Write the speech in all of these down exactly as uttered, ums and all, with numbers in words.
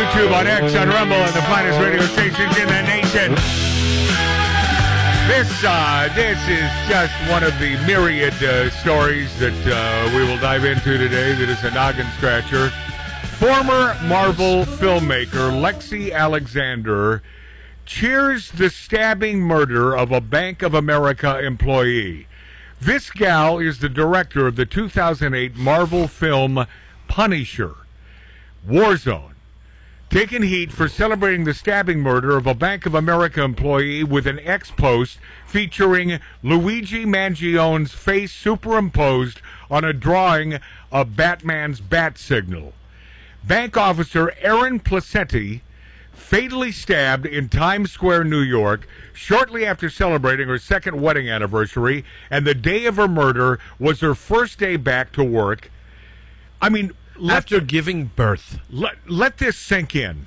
YouTube, on X, on Rumble, and the finest radio stations in the nation. This, uh, this is just one of the myriad uh, stories that uh, we will dive into today that is a noggin scratcher. Former Marvel filmmaker Lexi Alexander cheers the stabbing murder of a Bank of America employee. This gal is the director of the two thousand eight Marvel film Punisher, Warzone, taking heat for celebrating the stabbing murder of a Bank of America employee with an X post featuring Luigi Mangione's face superimposed on a drawing of Batman's bat signal. Bank officer Aaron Placetti fatally stabbed in Times Square, New York, shortly after celebrating her second wedding anniversary, and the day of her murder was her first day back to work. I mean, let, after giving birth. Let, let this sink in.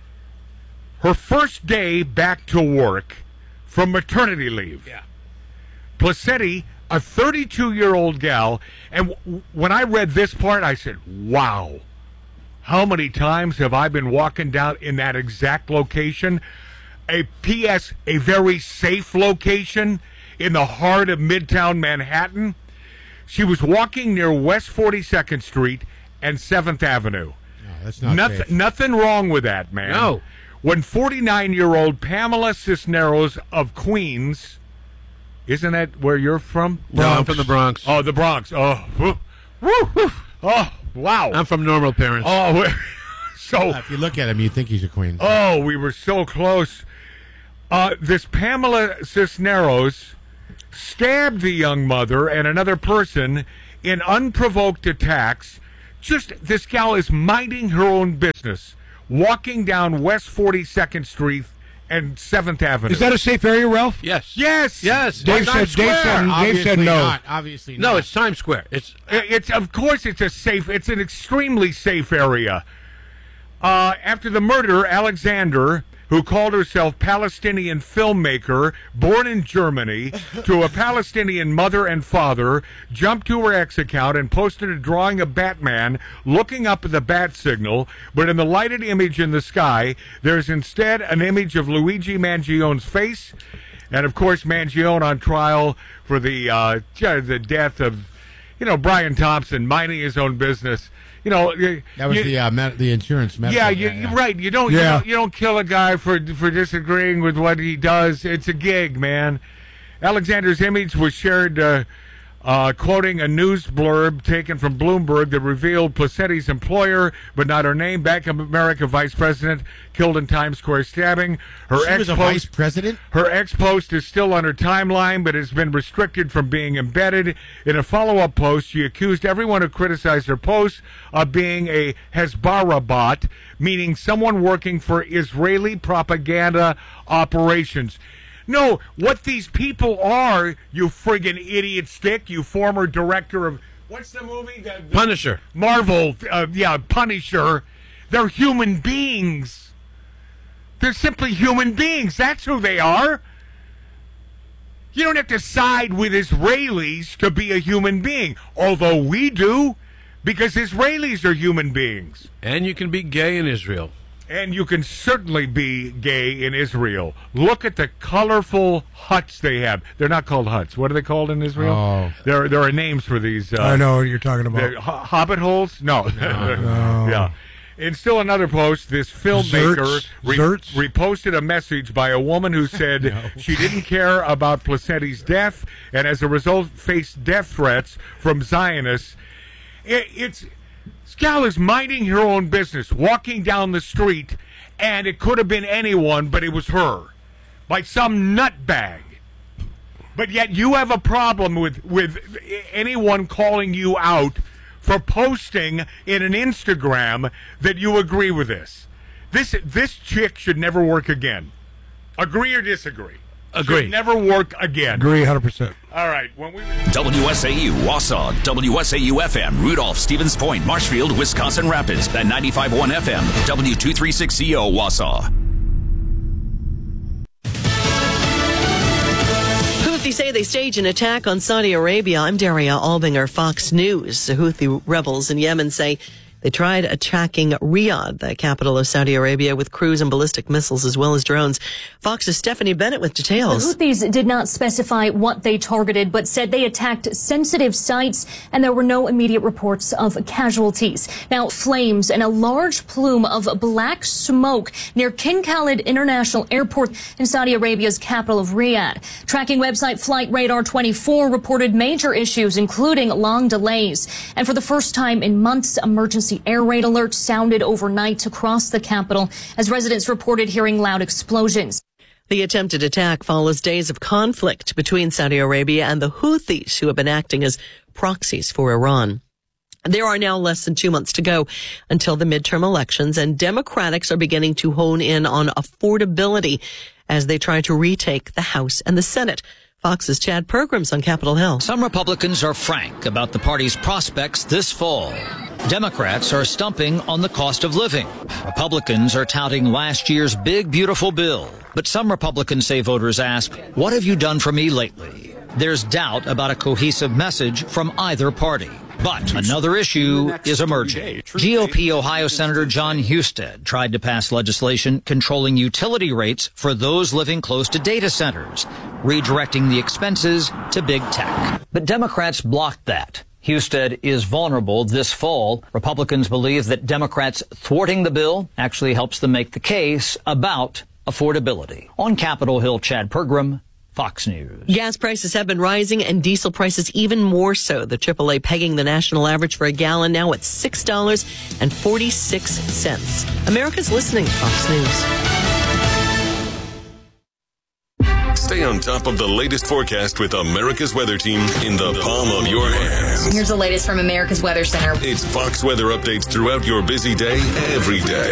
Her first day back to work from maternity leave. Yeah. Placetti, a thirty-two-year-old gal, and w- when I read this part, I said, wow. How many times have I been walking down in that exact location? A P S, a very safe location in the heart of Midtown Manhattan. She was walking near West forty-second Street and seventh Avenue. No, that's not nothing, safe. Nothing wrong with that, man. No. When forty-nine-year-old Pamela Cisneros of Queens, isn't that where you're from? No, I'm from the Bronx. Oh, the Bronx. Oh, woo, woo, woo. Oh, wow. I'm from normal parents. Oh, so. If you look at him, you think he's a queen. Oh, we were so close. Uh, this Pamela Cisneros stabbed the young mother and another person in unprovoked attacks. Just, this gal is minding her own business, walking down West forty-second Street and seventh Avenue. Is that a safe area, Ralph? Yes. Yes. Yes. Dave said, Times Dave Square. said, Dave Obviously said no. not. Obviously not. No, it's Times Square. It's It's, of course, it's a safe, it's an extremely safe area. Uh, after the murder, Alexander, who called herself Palestinian filmmaker, born in Germany, to a Palestinian mother and father, jumped to her X account and posted a drawing of Batman looking up at the bat signal, but in the lighted image in the sky, there's instead an image of Luigi Mangione's face, and of course Mangione on trial for the uh, the death of, you know, Brian Thompson, minding his own business. You know, That was you, the uh, med- the insurance medical yeah, guy, you, you're right. You don't, Yeah. you don't, you don't kill a guy for for disagreeing with what he does. It's a gig, man. Alexander's image was shared, uh, uh, quoting a news blurb taken from Bloomberg that revealed Placetti's employer, but not her name, Bank of America vice president, killed in Times Square stabbing. Her She was a vice ex-post, president? her ex-post is still on her timeline, but has been restricted from being embedded. In a follow-up post, she accused everyone who criticized her post of being a Hezbollah bot, meaning someone working for Israeli propaganda operations. No, what these people are, you friggin' idiot stick, you former director of, what's the movie? The, the Punisher. Marvel, uh, yeah, Punisher. They're human beings. They're simply human beings. That's who they are. You don't have to side with Israelis to be a human being, although we do, because Israelis are human beings. And you can be gay in Israel. And you can certainly be gay in Israel. Look at the colorful huts they have. They're not called huts. What are they called in Israel? Oh. There, there are names for these. Uh, I know what you're talking they're about. ho- hobbit holes? No. No. Yeah. In still another post, this filmmaker Zerts? re- Zerts? reposted a message by a woman who said she didn't care about Placetti's death and as a result faced death threats from Zionists. It, it's... Scal is minding her own business, walking down the street, and it could have been anyone, but it was her. Like some nutbag. But yet you have a problem with, with anyone calling you out for posting in an Instagram that you agree with this. This this chick should never work again. Agree or disagree? Agree. Should never work again. Agree one hundred percent. All right. When we W S A U, Wausau, W S A U F M, Rudolph, Stevens Point, Marshfield, Wisconsin Rapids, and ninety-five point one F M, W two thirty-six C O, Wausau. Houthi say they staged an attack on Saudi Arabia. I'm Daria Albinger, Fox News. The Houthi rebels in Yemen say They tried attacking Riyadh, the capital of Saudi Arabia, with cruise and ballistic missiles as well as drones. Fox's Stephanie Bennett with details. The Houthis did not specify what they targeted, but said they attacked sensitive sites, and there were no immediate reports of casualties. Now, flames and a large plume of black smoke near King Khalid International Airport in Saudi Arabia's capital of Riyadh. Tracking website Flight Radar twenty-four reported major issues, including long delays. And for the first time in months, emergency air raid alerts sounded overnight across the capital as residents reported hearing loud explosions. The attempted attack follows days of conflict between Saudi Arabia and the Houthis, who have been acting as proxies for Iran. There are now less than two months to go until the midterm elections, and Democrats are beginning to hone in on affordability as they try to retake the House and the Senate. Fox's Chad Pergram's on Capitol Hill. Some Republicans are frank about the party's prospects this fall. Democrats are stumping on the cost of living. Republicans are touting last year's big, beautiful bill. But some Republicans say voters ask, what have you done for me lately? There's doubt about a cohesive message from either party. But another issue is emerging. G O P Ohio Senator John Husted tried to pass legislation controlling utility rates for those living close to data centers, redirecting the expenses to big tech. But Democrats blocked that. Husted is vulnerable this fall. Republicans believe that Democrats thwarting the bill actually helps them make the case about affordability. On Capitol Hill, Chad Pergram, Fox News. Gas prices have been rising and diesel prices even more so. The triple A pegging the national average for a gallon now at six dollars and forty-six cents. America's listening to Fox News. Stay on top of the latest forecast with America's Weather Team in the palm of your hand. Here's the latest from America's Weather Center. It's Fox weather updates throughout your busy day, every day.